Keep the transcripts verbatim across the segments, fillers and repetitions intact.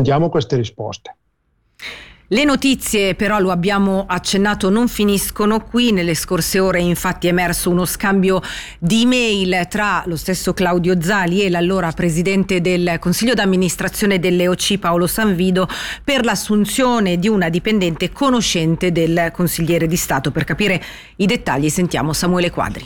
attendiamo queste risposte. Le notizie, però, lo abbiamo accennato, non finiscono qui. Nelle scorse ore infatti è emerso uno scambio di email tra lo stesso Claudio Zali e l'allora presidente del Consiglio d'amministrazione dell'E O C Paolo Sanvido per l'assunzione di una dipendente conoscente del consigliere di Stato. Per capire i dettagli sentiamo Samuele Quadri.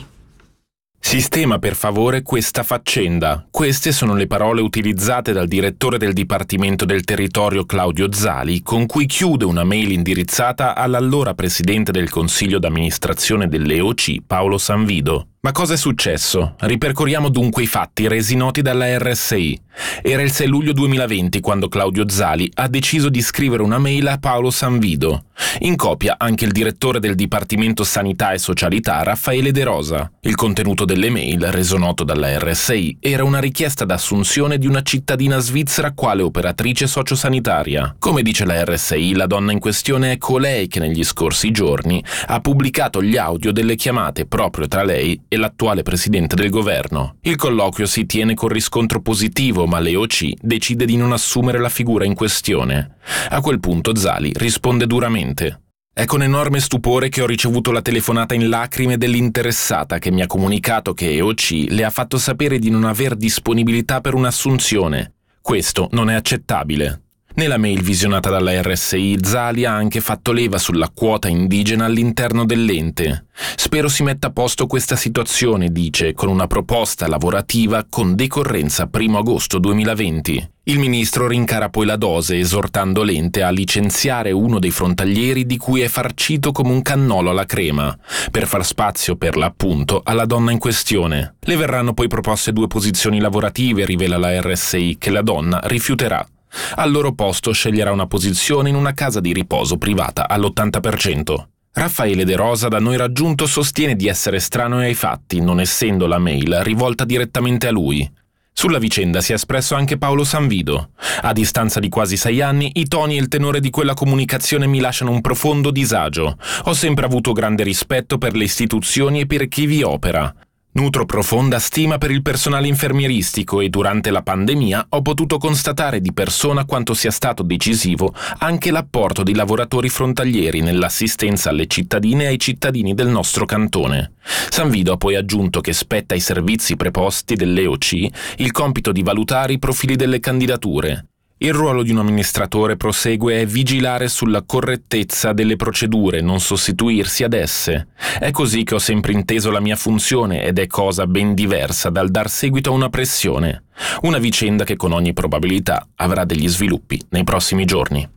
Sistema per favore questa faccenda. Queste sono le parole utilizzate dal direttore del Dipartimento del Territorio Claudio Zali, con cui chiude una mail indirizzata all'allora presidente del Consiglio d'amministrazione dell'E O C Paolo Sanvido. Ma cosa è successo? Ripercorriamo dunque i fatti resi noti dalla R S I. Era il sei luglio duemilaventi quando Claudio Zali ha deciso di scrivere una mail a Paolo Sanvido. In copia anche il direttore del Dipartimento Sanità e Socialità Raffaele De Rosa. Il contenuto delle mail, reso noto dalla R S I, era una richiesta d'assunzione di una cittadina svizzera quale operatrice sociosanitaria. Come dice la R S I, la donna in questione è colei che negli scorsi giorni ha pubblicato gli audio delle chiamate proprio tra lei e l'attuale presidente del governo. Il colloquio si tiene con riscontro positivo, ma l'E O C decide di non assumere la figura in questione. A quel punto Zali risponde duramente: è con enorme stupore che ho ricevuto la telefonata in lacrime dell'interessata che mi ha comunicato che E O C le ha fatto sapere di non aver disponibilità per un'assunzione. Questo non è accettabile. Nella mail visionata dalla R S I, Zali ha anche fatto leva sulla quota indigena all'interno dell'ente. Spero si metta a posto questa situazione, dice, con una proposta lavorativa con decorrenza primo agosto duemilaventi. Il ministro rincara poi la dose, esortando l'ente a licenziare uno dei frontalieri di cui è farcito come un cannolo alla crema, per far spazio per l'appunto alla donna in questione. Le verranno poi proposte due posizioni lavorative, rivela la R S I, che la donna rifiuterà. Al loro posto sceglierà una posizione in una casa di riposo privata all'ottanta per cento. Raffaele De Rosa, da noi raggiunto, sostiene di essere estraneo ai fatti, non essendo la mail rivolta direttamente a lui. Sulla vicenda si è espresso anche Paolo Sanvido. A distanza di quasi sei anni, i toni e il tenore di quella comunicazione mi lasciano un profondo disagio. Ho sempre avuto grande rispetto per le istituzioni e per chi vi opera. Nutro profonda stima per il personale infermieristico e durante la pandemia ho potuto constatare di persona quanto sia stato decisivo anche l'apporto di lavoratori frontalieri nell'assistenza alle cittadine e ai cittadini del nostro cantone. Sanvido ha poi aggiunto che spetta ai servizi preposti dell'E O C il compito di valutare i profili delle candidature. Il ruolo di un amministratore, prosegue, è vigilare sulla correttezza delle procedure, non sostituirsi ad esse. È così che ho sempre inteso la mia funzione ed è cosa ben diversa dal dar seguito a una pressione. Una vicenda che con ogni probabilità avrà degli sviluppi nei prossimi giorni.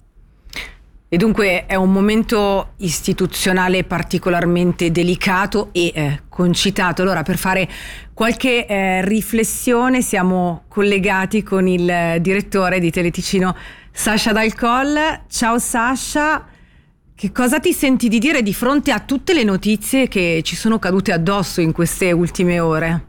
E dunque è un momento istituzionale particolarmente delicato e eh, concitato. Allora, per fare qualche eh, riflessione siamo collegati con il eh, direttore di Teleticino, Sasha Dal Colle. Ciao Sasha, che cosa ti senti di dire di fronte a tutte le notizie che ci sono cadute addosso in queste ultime ore?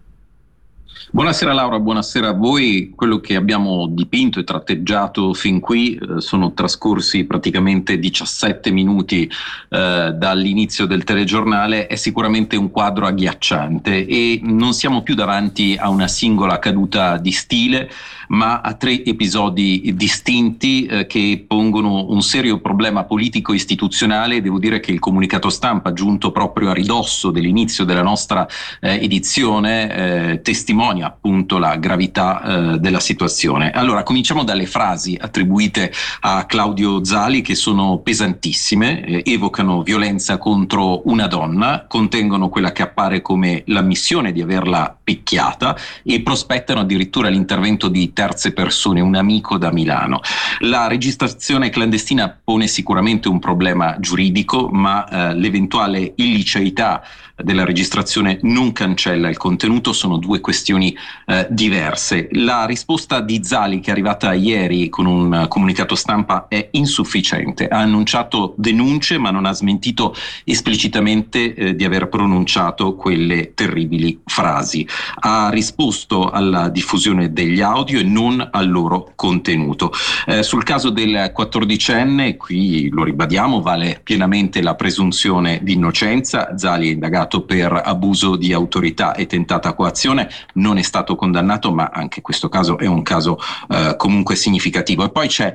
Buonasera Laura, buonasera a voi. Quello che abbiamo dipinto e tratteggiato fin qui eh, sono trascorsi praticamente diciassette minuti eh, dall'inizio del telegiornale. È sicuramente un quadro agghiacciante e non siamo più davanti a una singola caduta di stile, ma a tre episodi distinti eh, che pongono un serio problema politico istituzionale. Devo dire che il comunicato stampa, giunto proprio a ridosso dell'inizio della nostra eh, edizione, eh, testimonia appunto la gravità eh, della situazione. Allora, cominciamo dalle frasi attribuite a Claudio Zali, che sono pesantissime, eh, evocano violenza contro una donna, contengono quella che appare come l'ammissione di averla picchiata e prospettano addirittura l'intervento di terze persone, un amico da Milano. La registrazione clandestina pone sicuramente un problema giuridico, ma eh, l'eventuale illiceità della registrazione non cancella il contenuto, sono due questioni eh, diverse. La risposta di Zali, che è arrivata ieri con un comunicato stampa, è insufficiente. Ha annunciato denunce ma non ha smentito esplicitamente eh, di aver pronunciato quelle terribili frasi. Ha risposto alla diffusione degli audio e non al loro contenuto. Eh, sul caso del quattordicenne, qui lo ribadiamo, vale pienamente la presunzione di innocenza. Zali è indagato per abuso di autorità e tentata coazione, non è stato condannato, ma anche questo caso è un caso eh, comunque significativo. E poi c'è